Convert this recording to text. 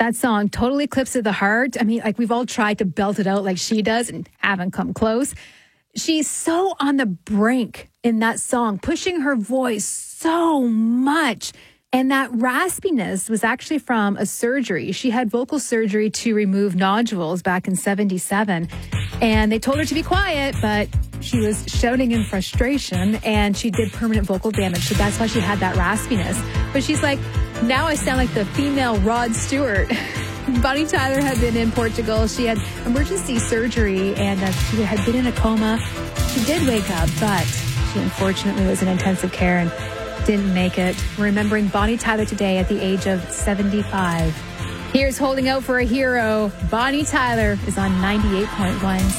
That song, Total Eclipse of the Heart. I mean, like we've all tried to belt it out like she does and haven't come close. She's so on the brink in that song, pushing her voice so much. And that raspiness was actually from a surgery. She had vocal surgery to remove nodules back in 77. And they told her to be quiet, but she was shouting in frustration and she did permanent vocal damage. So that's why she had that raspiness. But she's like, now I sound like the female Rod Stewart. Bonnie Tyler had been in Portugal. She had emergency surgery and she had been in a coma. She did wake up, but she unfortunately was in intensive care and didn't make it. We're remembering Bonnie Tyler today at the age of 75. Here's Holding Out for a Hero. Bonnie Tyler is on 98.1